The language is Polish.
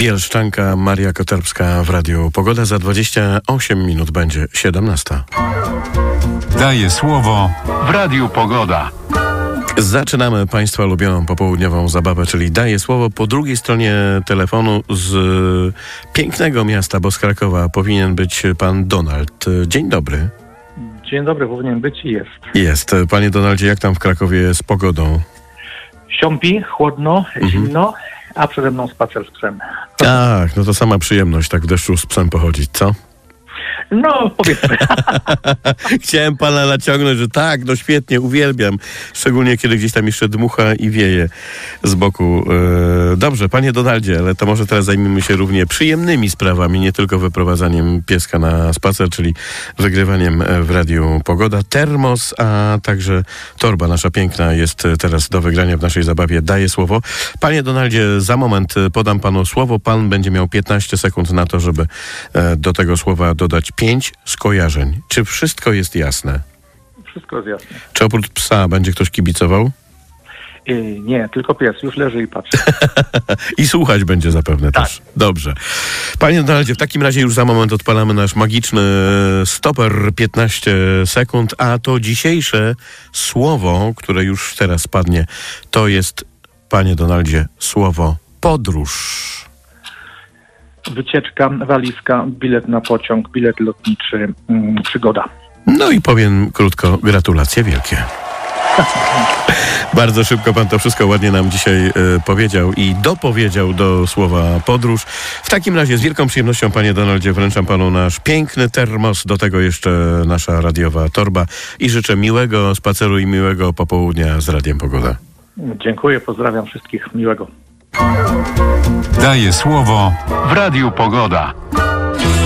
Bielszczanka Maria Koterbska w Radiu Pogoda. Za 28 minut będzie 17. Daje słowo w Radiu Pogoda. Zaczynamy Państwa ulubioną popołudniową zabawę, czyli daję słowo. Po drugiej stronie telefonu z pięknego miasta, bo z Krakowa powinien być pan Donald. Dzień dobry. Dzień dobry, powinien być i jest. Jest. Panie Donaldzie, jak tam w Krakowie z pogodą? Siąpi, chłodno, zimno, a przede mną spacer z psem. Ach, no to sama przyjemność tak w deszczu z psem pochodzić, co? No, powiedzmy. Chciałem pana naciągnąć, że tak, no świetnie, uwielbiam. Szczególnie, kiedy gdzieś tam jeszcze dmucha i wieje z boku. Dobrze, panie Donaldzie, ale to może teraz zajmiemy się równie przyjemnymi sprawami, nie tylko wyprowadzaniem pieska na spacer, czyli wygrywaniem w Radiu Pogoda. Termos, a także torba nasza piękna jest teraz do wygrania w naszej zabawie. Daję słowo. Panie Donaldzie, za moment podam panu słowo. Pan będzie miał 15 sekund na to, żeby do tego słowa dodać 5 skojarzeń. Czy wszystko jest jasne? Wszystko jest jasne. Czy oprócz psa będzie ktoś kibicował? Nie, tylko pies. Już leży i patrzy. I słuchać będzie zapewne tak. też. Dobrze. Panie Donaldzie, w takim razie już za moment odpalamy nasz magiczny stoper 15 sekund, a to dzisiejsze słowo, które już teraz padnie, to jest, panie Donaldzie, słowo podróż. Wycieczka, walizka, bilet na pociąg, bilet lotniczy, przygoda. No i powiem krótko, gratulacje wielkie. Bardzo szybko pan to wszystko ładnie nam dzisiaj powiedział i dopowiedział do słowa podróż. W takim razie z wielką przyjemnością, panie Donaldzie, wręczam panu nasz piękny termos, do tego jeszcze nasza radiowa torba i życzę miłego spaceru i miłego popołudnia z Radiem Pogoda. Dziękuję, pozdrawiam wszystkich, miłego. Daje słowo w Radiu Pogoda.